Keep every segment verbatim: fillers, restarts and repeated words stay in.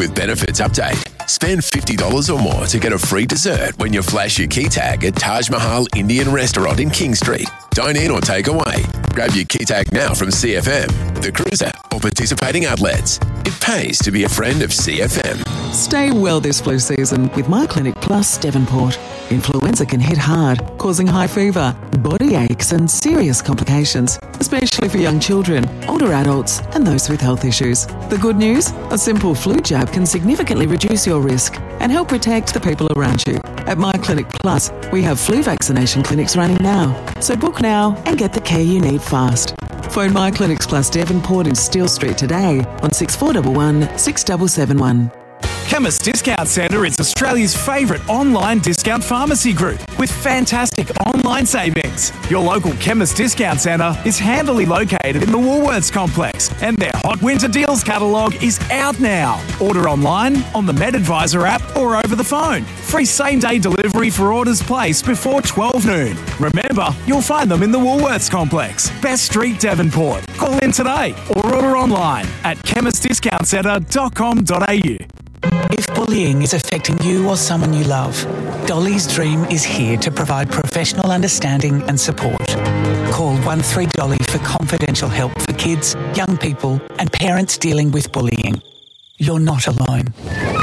with benefits update. Spend fifty dollars or more to get a free dessert when you flash your key tag at Taj Mahal Indian Restaurant in King Street. Dine in or take away. Grab your key tag now from C F M, The Cruiser, or participating outlets. It pays to be a friend of C F M. Stay well this flu season with MyClinic Plus Devonport. Influenza can hit hard, causing high fever, body aches and serious complications, especially for young children, older adults and those with health issues. The good news? A simple flu jab can significantly reduce your risk and help protect the people around you. At MyClinic Plus, we have flu vaccination clinics running now. So book now and get the care you need fast. Phone MyClinics Plus Devonport in Steele Street today on six four one one, six seven seven one. Chemist Discount Centre is Australia's favourite online discount pharmacy group with fantastic online savings. Your local Chemist Discount Centre is handily located in the Woolworths complex and their Hot Winter Deals catalogue is out now. Order online, on the MedAdvisor app or over the phone. Free same-day delivery for orders placed before twelve noon. Remember, you'll find them in the Woolworths complex, Best Street, Devonport. Call in today or order online at chemist discount centre dot com dot a u. If bullying is affecting you or someone you love, Dolly's Dream is here to provide professional understanding and support. Call one three Dolly for confidential help for kids, young people and parents dealing with bullying. You're not alone.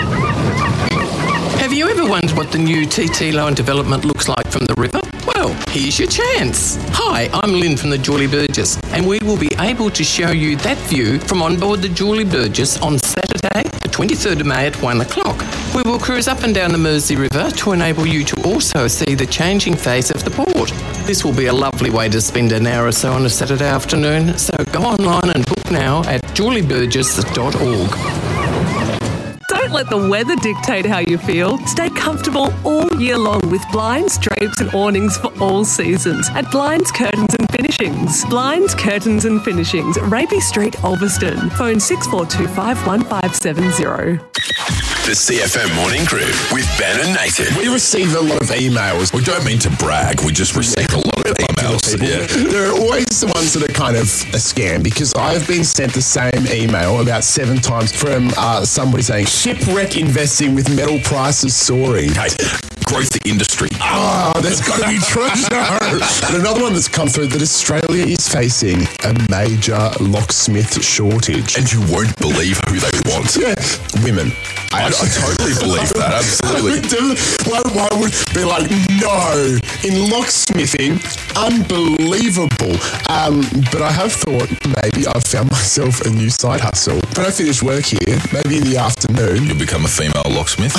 Have you ever wondered what the new T T Loan development looks like from the river? Well, here's your chance. Hi, I'm Lynn from the Julie Burgess, and we will be able to show you that view from on board the Julie Burgess on Saturday, the twenty-third of May at one o'clock. We will cruise up and down the Mersey River to enable you to also see the changing face of the port. This will be a lovely way to spend an hour or so on a Saturday afternoon, so go online and book now at julie burgess dot org. Don't let the weather dictate how you feel. Stay comfortable all year long with blinds, drapes and awnings for all seasons at Blinds, Curtains and Finishings. Blinds, Curtains and Finishings, Rapey Street, Ulverston. Phone six four two five, one five seven zero. The C F M Morning Crew with Ben and Nathan. We receive a lot of emails. We don't mean to brag. We just receive a lot of emails. Yeah. There are always the ones that are kind of a scam because I've been sent the same email about seven times from uh, somebody saying, shipwreck investing with metal prices soaring. Hey, growth industry. Ah, oh, that's got to be true. And another one that's come through that Australia is facing a major locksmith shortage. And you won't believe who they want. Yeah, women. I, I totally believe that, absolutely. Why, why would be like, no, in locksmithing, unbelievable. Um, but I have thought maybe I've found myself a new side hustle. When I finish work here, maybe in the afternoon. You'll become a female locksmith.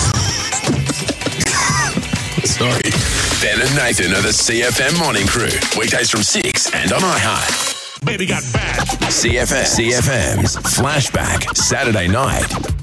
Sorry. Ben and Nathan are the C F M Morning Crew. Weekdays from six and on iHeart. Baby got bad. C F M. C F M's Flashback. Saturday night.